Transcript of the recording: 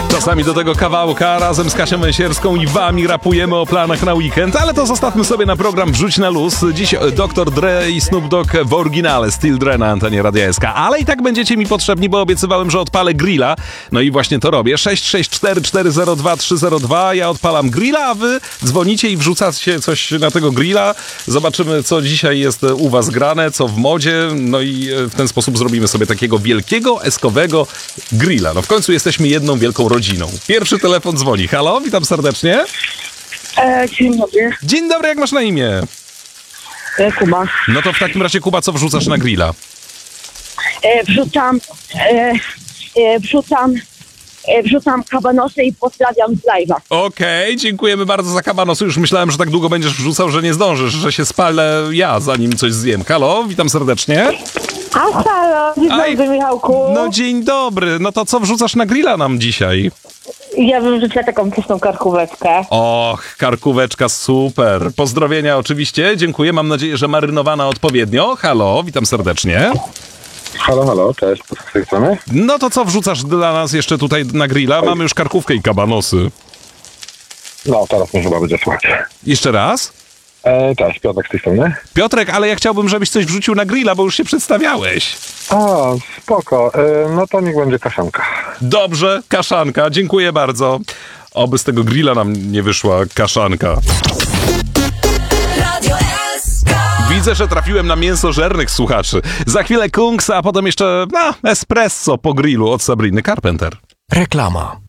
Czasami do tego kawałka razem z Kasią Węsierską i wami rapujemy o planach na weekend, ale to zostawmy sobie na program Wrzuć na luz. Dziś Dr. Dre i Snoop Dogg w oryginale, Still Dre na antenie Radia SK. Ale i tak będziecie mi potrzebni, bo obiecywałem, że odpalę grilla. No i właśnie to robię. 664 402 302. Ja odpalam grilla, a wy dzwonicie i wrzucacie coś na tego grilla. Zobaczymy, co dzisiaj jest u was grane, co w modzie. No i w ten sposób zrobimy sobie takiego wielkiego, eskowego grilla. No w końcu jesteśmy jedną wielką rodziną. Pierwszy telefon dzwoni. Halo, witam serdecznie. Dzień dobry. Dzień dobry, jak masz na imię? Kuba. No to w takim razie, Kuba, co wrzucasz na grilla? Wrzucam kabanosy i pozdrawiam z live'a. Okej, dziękujemy bardzo za kabanosy. Już myślałem, że tak długo będziesz wrzucał, że nie zdążysz, że się spalę ja, zanim coś zjem. Halo, witam serdecznie. A halo, dzień dobry, Michałku. No dzień dobry. No to co wrzucasz na grilla nam dzisiaj? Ja bym rzuciła taką pyszną karkóweczkę. Och, karkóweczka, super. Pozdrowienia oczywiście, dziękuję. Mam nadzieję, że marynowana odpowiednio. Halo, witam serdecznie. Halo, cześć, z tej strony. No to co wrzucasz dla nas jeszcze tutaj na grilla? Mamy już karkówkę i kabanosy. No, teraz może chyba będzie słuchać. Jeszcze raz? Cześć, Piotrek z tej strony. Piotrek, ale ja chciałbym, żebyś coś wrzucił na grilla, bo już się przedstawiałeś. A, spoko. No to niech będzie kaszanka. Dobrze, kaszanka, dziękuję bardzo. Oby z tego grilla nam nie wyszła kaszanka. Widzę, że trafiłem na mięsożernych słuchaczy. Za chwilę Kungs, a potem jeszcze espresso po grillu od Sabriny Carpenter. Reklama.